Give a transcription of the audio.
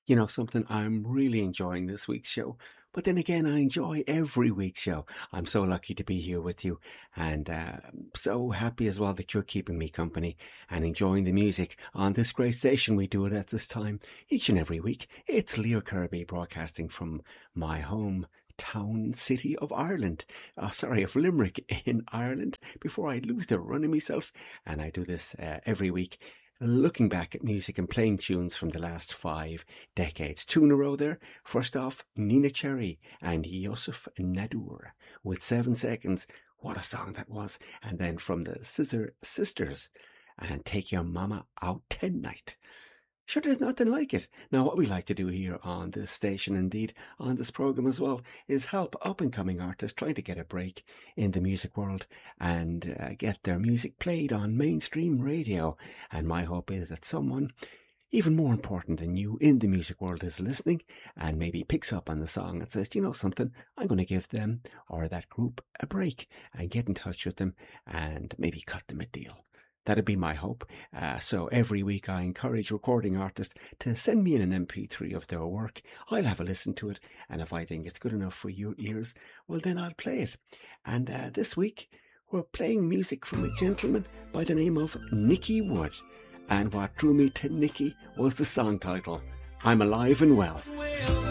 You know something, I'm really enjoying this week's show. But then again, I enjoy every week's show. I'm so lucky to be here with you, and so happy as well that you're keeping me company and enjoying the music on this great station. We do it at this time each and every week. It's Leo Kirby broadcasting from my home town city of Ireland. Of Limerick in Ireland, before I lose the run of myself. And I do this every week, looking back at music and playing tunes from the last 5 decades. Two in a row there. First off, Nina Cherry and Yusuf Nadur with 7 Seconds. What a song that was. And then from the Scissor Sisters and Take Your Mama Out Tonight. Sure, there's nothing like it. Now, what we like to do here on this station, indeed on this program as well, is help up-and-coming artists trying to get a break in the music world and get their music played on mainstream radio. And my hope is that someone even more important than you in the music world is listening and maybe picks up on the song and says, "Do you know something? I'm going to give them or that group a break," and get in touch with them and maybe cut them a deal. That'd be my hope. So every week I encourage recording artists to send me in an MP3 of their work. I'll have a listen to it, and if I think it's good enough for your ears, well, then I'll play it. And this week we're playing music from a gentleman by the name of Nicky Wood. And what drew me to Nicky was the song title, I'm Alive and Well.